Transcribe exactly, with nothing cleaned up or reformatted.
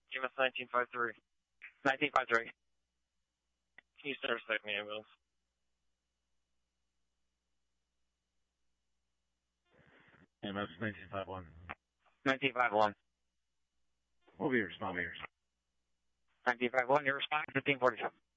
Give us nineteen five three. nineteen five three. Can you intersect me, ambulance? Ambulance nineteen five one. nineteen five one. What will be your response? nineteen five one, your response, fifteen forty-seven.